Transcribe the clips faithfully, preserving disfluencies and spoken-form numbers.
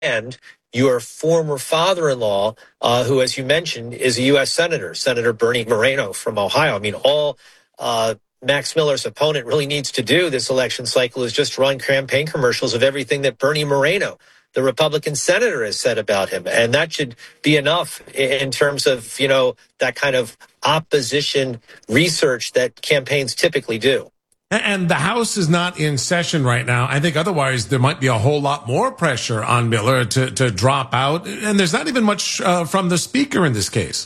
and your former father-in-law, uh, who, as you mentioned, is a U S Senator, Senator Bernie Moreno from Ohio. I mean, all uh, Max Miller's opponent really needs to do this election cycle is just run campaign commercials of everything that Bernie Moreno, the Republican senator, has said about him. And that should be enough in terms of, you know, that kind of opposition research that campaigns typically do. And the House is not in session right now. I think otherwise there might be a whole lot more pressure on Miller to, to drop out. And there's not even much uh, from the speaker in this case.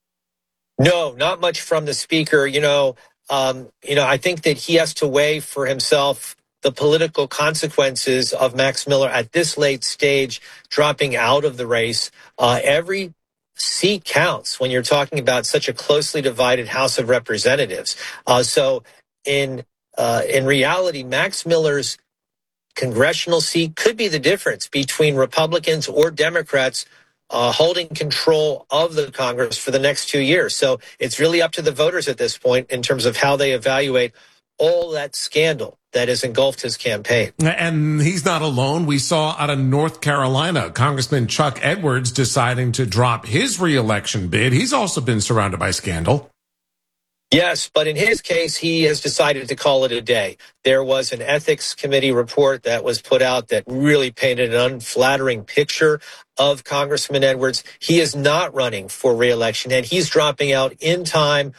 No, not much from the speaker. You know, um, you know, I think that he has to weigh for himself the political consequences of Max Miller at this late stage dropping out of the race. Uh, every seat counts when you're talking about such a closely divided House of Representatives. Uh, so in Uh, in reality, Max Miller's congressional seat could be the difference between Republicans or Democrats uh, holding control of the Congress for the next two years. So it's really up to the voters at this point in terms of how they evaluate all that scandal that has engulfed his campaign. And he's not alone. We saw out of North Carolina, Congressman Chuck Edwards deciding to drop his reelection bid. He's also been surrounded by scandal. Yes, but in his case, he has decided to call it a day. There was an ethics committee report that was put out that really painted an unflattering picture of Congressman Edwards. He is not running for reelection, and he's dropping out in time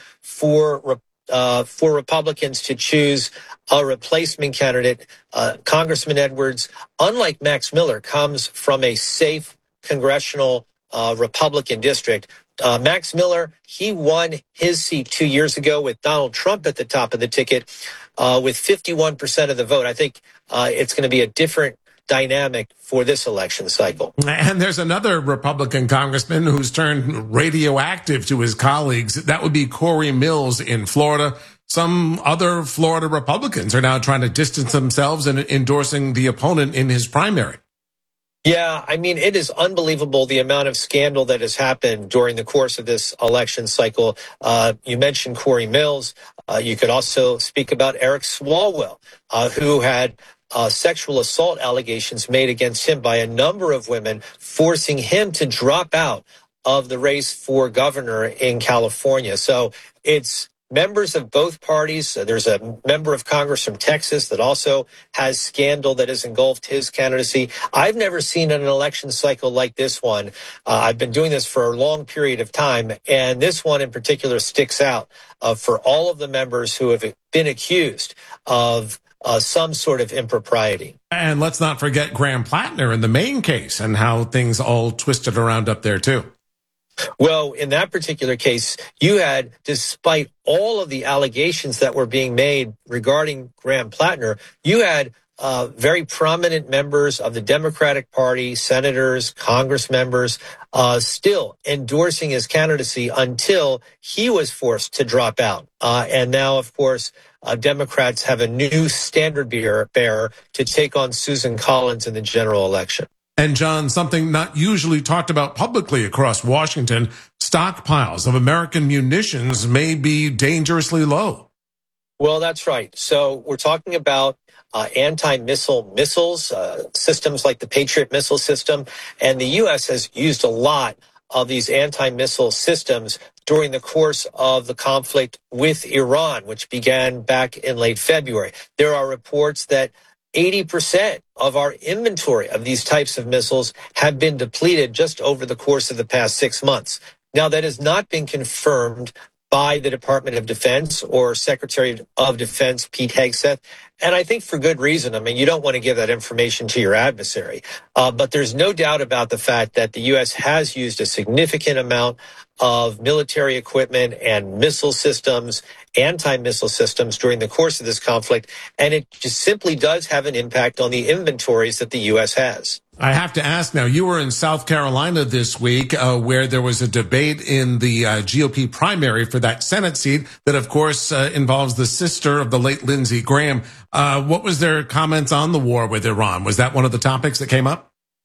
for uh, for Republicans to choose a replacement candidate. Uh, Congressman Edwards, unlike Max Miller, comes from a safe congressional uh, Republican district. Uh, Max Miller, he won his seat two years ago with Donald Trump at the top of the ticket uh, with fifty-one percent of the vote. I think uh, it's going to be a different dynamic for this election cycle. And there's another Republican congressman who's turned radioactive to his colleagues. That would be Corey Mills in Florida. Some other Florida Republicans are now trying to distance themselves and endorsing the opponent in his primary. Yeah, I mean, it is unbelievable the amount of scandal that has happened during the course of this election cycle. Uh, you mentioned Corey Mills. Uh, you could also speak about Eric Swalwell, uh, who had uh, sexual assault allegations made against him by a number of women, forcing him to drop out of the race for governor in California. So it's members of both parties. There's a member of Congress from Texas that also has scandal that has engulfed his candidacy. I've never seen an election cycle like this one. Uh, I've been doing this for a long period of time, and this one in particular sticks out uh, for all of the members who have been accused of uh, some sort of impropriety. And let's not forget Graham Plattner in the Maine case and how things all twisted around up there too. Well, in that particular case, you had, despite all of the allegations that were being made regarding Graham Plattner, you had uh, very prominent members of the Democratic Party, senators, Congress members, uh, still endorsing his candidacy until he was forced to drop out. Uh, and now, of course, uh, Democrats have a new standard bearer to take on Susan Collins in the general election. And John, something not usually talked about publicly across Washington, stockpiles of American munitions may be dangerously low. Well, that's right. So we're talking about uh, anti-missile missiles, uh, systems like the Patriot missile system. And the U S has used a lot of these anti-missile systems during the course of the conflict with Iran, which began back in late February. There are reports that eighty percent of our inventory of these types of missiles have been depleted just over the course of the past six months. Now, that has not been confirmed by the Department of Defense or Secretary of Defense Pete Hegseth, and I think for good reason. I mean, you don't want to give that information to your adversary, uh, but there's no doubt about the fact that the U S has used a significant amount of military equipment and missile systems, anti-missile systems during the course of this conflict, and it just simply does have an impact on the inventories that the U S has. I have to ask now, you were in South Carolina this week uh, where there was a debate in the uh, G O P primary for that Senate seat that, of course, uh, involves the sister of the late Lindsey Graham. Uh, what was their comments on the war with Iran? Was that one of the topics that came up?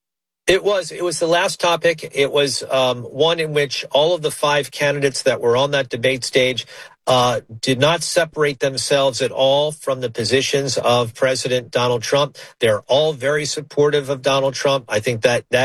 It was. It was the last topic. It was um, one in which all of the five candidates that were on that debate stage uh, did not separate themselves at all from the positions of President Donald Trump. They're all very supportive of Donald Trump. I think that that